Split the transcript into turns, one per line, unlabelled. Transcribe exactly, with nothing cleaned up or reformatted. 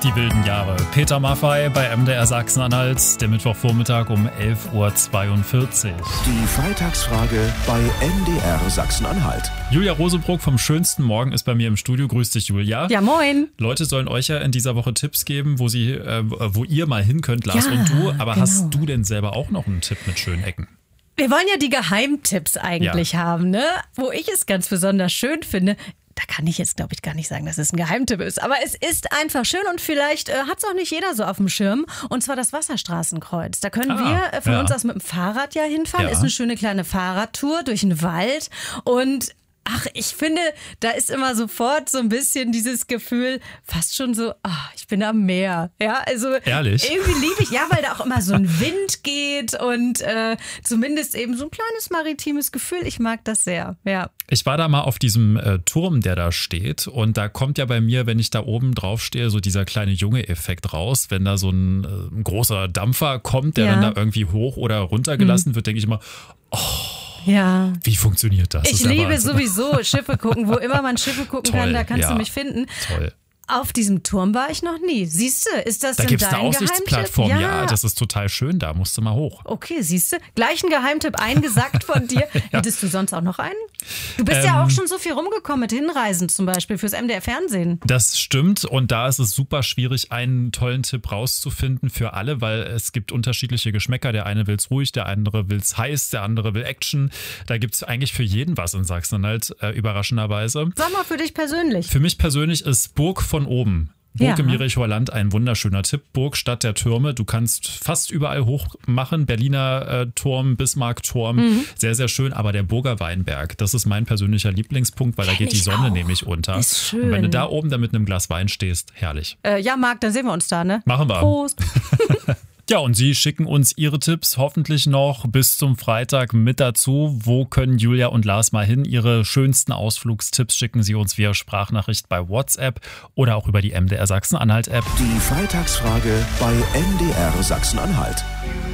Die wilden Jahre. Peter Maffay bei M D R Sachsen-Anhalt, der Mittwochvormittag um elf Uhr zweiundvierzig.
Die Freitagsfrage bei M D R Sachsen-Anhalt.
Julia Rosebruck vom Schönsten Morgen ist bei mir im Studio. Grüß dich, Julia.
Ja, moin.
Leute sollen euch ja in dieser Woche Tipps geben, wo sie, äh, wo ihr mal hin könnt, Lars
Ja,
und du. Aber
genau.
hast du denn selber auch noch einen Tipp mit schönen Ecken?
Wir wollen ja die Geheimtipps eigentlich
Ja.
haben, ne? Wo ich es ganz besonders schön finde. Da kann ich jetzt, glaube ich, gar nicht sagen, dass es ein Geheimtipp ist. Aber es ist einfach schön und vielleicht äh, hat es auch nicht jeder so auf dem Schirm. Und zwar das Wasserstraßenkreuz. Da können
Ah,
wir äh, von
ja.
uns aus mit dem Fahrrad ja hinfahren.
Ja.
Ist eine schöne kleine Fahrradtour durch den Wald. Und ach, ich finde, da ist immer sofort so ein bisschen dieses Gefühl, fast schon so, ach, ich bin am Meer. Ja, also
Ehrlich?
irgendwie liebe ich, ja, weil da auch immer so ein Wind geht und äh, zumindest eben so ein kleines maritimes Gefühl. Ich mag das sehr, ja.
Ich war da mal auf diesem äh, Turm, der da steht, und da kommt ja bei mir, wenn ich da oben drauf stehe, so dieser kleine Junge-Effekt raus. Wenn da so ein, äh, ein großer Dampfer kommt, der
Ja.
dann da irgendwie hoch oder runter gelassen wird, denke ich immer,
Ja.
wie funktioniert das? Das
Ich
ist ja
liebe
Wahnsinn.
sowieso Schiffe gucken, wo immer man Schiffe gucken
Toll,
kann, da kannst
ja.
du mich finden.
Toll.
Auf diesem Turm war ich noch nie. Siehst du, ist das
Da
denn
gibt es
dein
eine Aussichtsplattform,
Geheimtipp?
ja. das ist total schön, da musst du mal hoch.
Okay, siehst du, gleich ein Geheimtipp eingesackt von dir. Hättest du sonst auch noch einen? Du bist ja
Ähm,
auch schon so viel rumgekommen mit Hinreisen zum Beispiel fürs M D R Fernsehen.
Das stimmt, und da ist es super schwierig, einen tollen Tipp rauszufinden für alle, weil es gibt unterschiedliche Geschmäcker. Der eine will es ruhig, der andere will es heiß, der andere will Action. Da gibt es eigentlich für jeden was in Sachsen-Anhalt, äh, überraschenderweise.
Sag mal für dich persönlich.
Für mich persönlich ist Burg von oben. Burg
Ja.
im Jerichoer Land, ein wunderschöner Tipp. Burg, Stadt der Türme. Du kannst fast überall hoch machen. Berliner äh, Turm, Bismarck-Turm.
Mhm.
Sehr, sehr schön. Aber der Burger Weinberg, das ist mein persönlicher Lieblingspunkt, weil da
Kenn
geht die
ich
Sonne
auch.
nämlich unter.
Ist schön.
Und wenn du da oben dann mit einem Glas Wein stehst, herrlich.
Äh, ja, Marc, dann sehen wir uns da, ne?
Machen wir.
Prost.
Ja, und Sie schicken uns Ihre Tipps hoffentlich noch bis zum Freitag mit dazu. Wo können Julia und Lars mal hin? Ihre schönsten Ausflugstipps schicken Sie uns via Sprachnachricht bei WhatsApp oder auch über die M D R Sachsen-Anhalt-App.
Die Freitagsfrage bei M D R Sachsen-Anhalt.